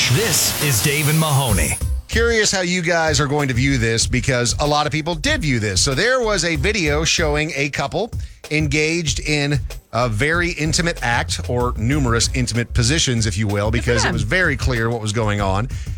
This is Dave and Mahoney. Curious how you guys are going to view this because a lot of people did view this. So there was a video showing a couple engaged in a very intimate act, or numerous intimate positions, if you will, because it was very clear what was going on.